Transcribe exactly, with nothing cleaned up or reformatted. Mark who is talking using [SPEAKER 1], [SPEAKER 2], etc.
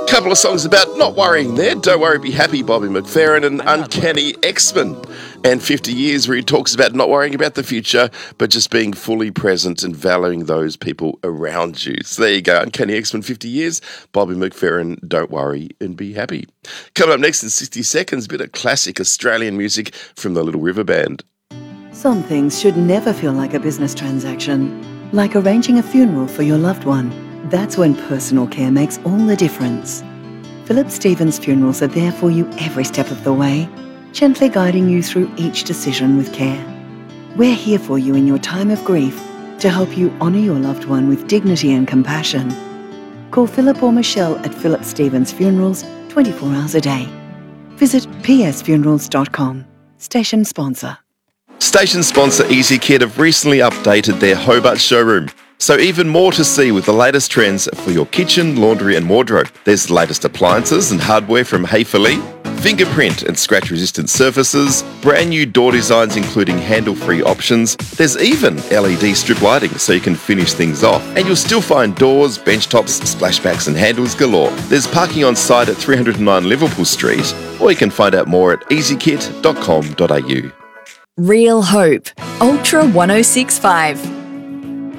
[SPEAKER 1] Couple of songs about not worrying there. Don't Worry, Be Happy, Bobby McFerrin, and Uncanny X-Men. And fifty years where he talks about not worrying about the future, but just being fully present and valuing those people around you. So there you go. Uncanny X-Men, fifty years. Bobby McFerrin, Don't Worry and Be Happy. Coming up next in sixty seconds, a bit of classic Australian music from the Little River Band.
[SPEAKER 2] Some things should never feel like a business transaction, like arranging a funeral for your loved one. That's when personal care makes all the difference. Philip Stevens Funerals are there for you every step of the way, gently guiding you through each decision with care. We're here for you in your time of grief to help you honour your loved one with dignity and compassion. Call Philip or Michelle at Philip Stevens Funerals twenty-four hours a day. Visit p s funerals dot com. Station sponsor.
[SPEAKER 1] Station sponsor EasyKit have recently updated their Hobart showroom. So even more to see with the latest trends for your kitchen, laundry and wardrobe. There's the latest appliances and hardware from Hayfully, fingerprint and scratch-resistant surfaces, brand new door designs including handle-free options. There's even L E D strip lighting so you can finish things off. And you'll still find doors, bench tops, splashbacks and handles galore. There's parking on site at three oh nine Liverpool Street, or you can find out more at easy kit dot com dot a u.
[SPEAKER 3] Real Hope, Ultra one oh six point five.